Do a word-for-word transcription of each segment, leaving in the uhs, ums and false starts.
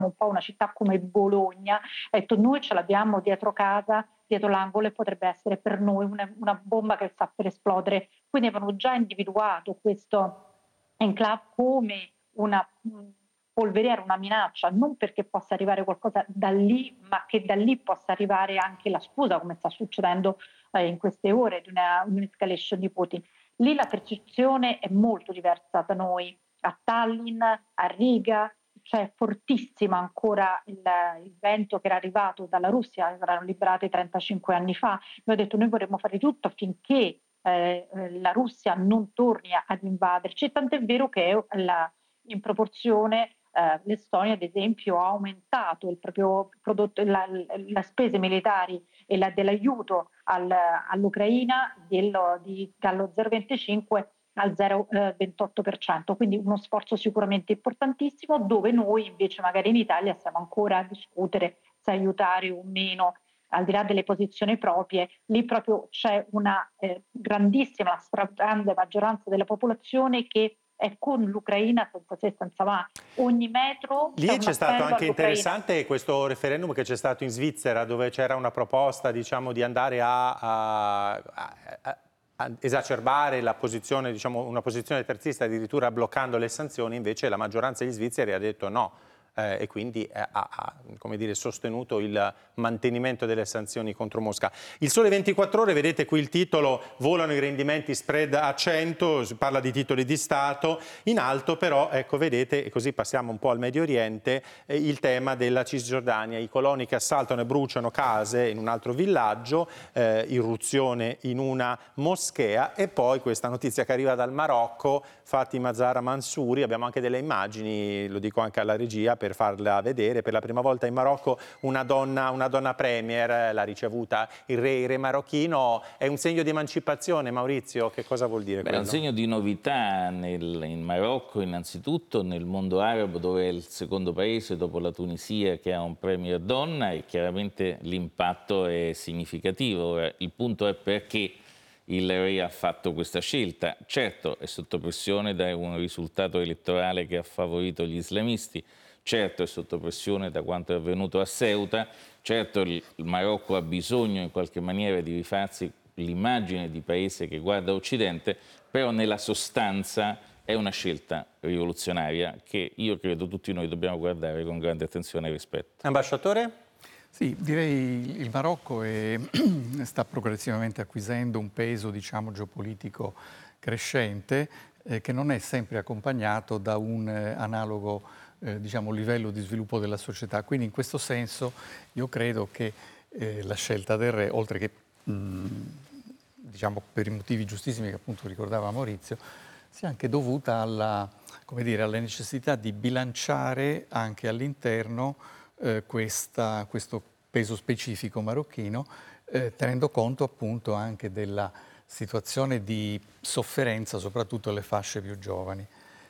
un po' una città come Bologna, ha detto noi ce l'abbiamo dietro casa, dietro l'angolo e potrebbe essere per noi una, una bomba che sta per esplodere. Quindi avevano già individuato questo enclave come una mh, polveriera, una minaccia, non perché possa arrivare qualcosa da lì, ma che da lì possa arrivare anche la scusa, come sta succedendo eh, in queste ore, di una, un'escalation di Putin. Lì la percezione è molto diversa da noi. A Tallinn, a Riga, c'è fortissima ancora il, il vento che era arrivato dalla Russia, erano liberati trentacinque anni fa. Noi ho detto noi vorremmo fare tutto affinché eh, la Russia non torni ad invaderci, tant'è vero che la, in proporzione eh, l'Estonia ad esempio ha aumentato il proprio prodotto, la, le spese militari e la, dell'aiuto al, all'Ucraina dello, di, dallo zero virgola venticinque al zero virgola ventotto per cento, quindi uno sforzo sicuramente importantissimo, dove noi invece magari in Italia stiamo ancora a discutere se aiutare o meno, al di là delle posizioni proprie. Lì proprio c'è una eh, grandissima, stragrande maggioranza della popolazione che è con l'Ucraina senza se senza ma. Ogni metro c'è Lì un c'è stato appello anche all'Ucraina. interessante questo referendum che c'è stato in Svizzera, dove c'era una proposta, diciamo, di andare a, a, a, a esacerbare la posizione, diciamo, una posizione terzista, addirittura bloccando le sanzioni. Invece la maggioranza degli svizzeri ha detto no. Eh, e quindi eh, ha, ha come dire, sostenuto il mantenimento delle sanzioni contro Mosca. Il Sole ventiquattro Ore, vedete qui il titolo, volano i rendimenti spread a cento, si parla di titoli di Stato. In alto però, ecco vedete, e così passiamo un po' al Medio Oriente, eh, il tema della Cisgiordania, i coloni che assaltano e bruciano case in un altro villaggio, eh, irruzione in una moschea, e poi questa notizia che arriva dal Marocco, Fatima Zahra Mansouri. Abbiamo anche delle immagini, lo dico anche alla regia per farla vedere. Per la prima volta in Marocco una donna, una donna premier, l'ha ricevuta il re, il re marocchino. È un segno di emancipazione, Maurizio? Che cosa vuol dire? Beh, è un segno di novità nel, in Marocco innanzitutto, nel mondo arabo, dove è il secondo paese dopo la Tunisia che ha un premier donna, e chiaramente l'impatto è significativo. Il punto è perché il re ha fatto questa scelta. Certo, è sotto pressione da un risultato elettorale che ha favorito gli islamisti, certo è sotto pressione da quanto è avvenuto a Ceuta, certo il Marocco ha bisogno in qualche maniera di rifarsi l'immagine di paese che guarda Occidente, però nella sostanza è una scelta rivoluzionaria che io credo tutti noi dobbiamo guardare con grande attenzione e rispetto. Ambasciatore? Sì, direi il Marocco è, sta progressivamente acquisendo un peso, diciamo, geopolitico crescente, eh, che non è sempre accompagnato da un eh, analogo eh, diciamo, livello di sviluppo della società. Quindi in questo senso io credo che eh, la scelta del re, oltre che mh, diciamo, per i motivi giustissimi che appunto ricordava Maurizio, sia anche dovuta alla, come dire, alla necessità di bilanciare anche all'interno Eh, questa, questo peso specifico marocchino, eh, tenendo conto appunto anche della situazione di sofferenza soprattutto alle fasce più giovani.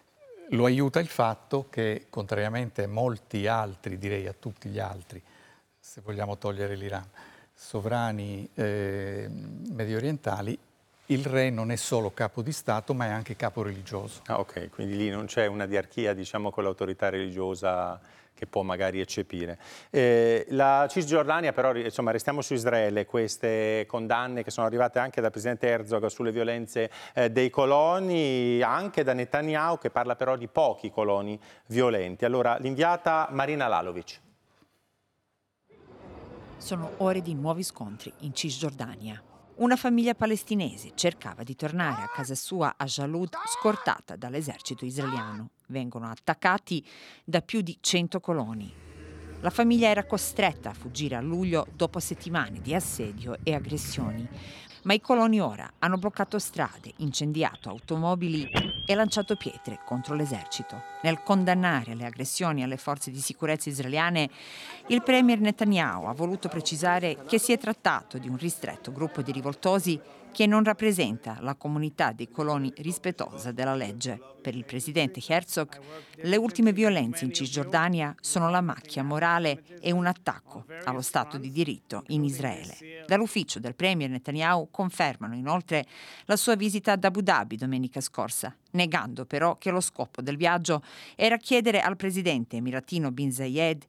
Lo aiuta il fatto che, contrariamente a molti altri, direi a tutti gli altri, se vogliamo togliere l'Iran, sovrani eh, medio orientali, il re non è solo capo di Stato ma è anche capo religioso. Ah, ok, quindi lì non c'è una diarchia, diciamo, con l'autorità religiosa che può magari eccepire. Eh, la Cisgiordania però, insomma, restiamo su Israele, queste condanne che sono arrivate anche dal presidente Herzog sulle violenze eh, dei coloni, anche da Netanyahu, che parla però di pochi coloni violenti. Allora, l'inviata Marina Lalovic. Sono ore di nuovi scontri in Cisgiordania. Una famiglia palestinese cercava di tornare a casa sua a Jalud, scortata dall'esercito israeliano. Vengono attaccati da più di cento coloni. La famiglia era costretta a fuggire a luglio dopo settimane di assedio e aggressioni. Ma i coloni ora hanno bloccato strade, incendiato automobili e lanciato pietre contro l'esercito. Nel condannare le aggressioni alle forze di sicurezza israeliane, il premier Netanyahu ha voluto precisare che si è trattato di un ristretto gruppo di rivoltosi che non rappresenta la comunità dei coloni rispettosa della legge. Per il presidente Herzog, le ultime violenze in Cisgiordania sono la macchia morale e un attacco allo Stato di diritto in Israele. Dall'ufficio del premier Netanyahu confermano inoltre la sua visita ad Abu Dhabi domenica scorsa, negando però che lo scopo del viaggio era chiedere al presidente emiratino Bin Zayed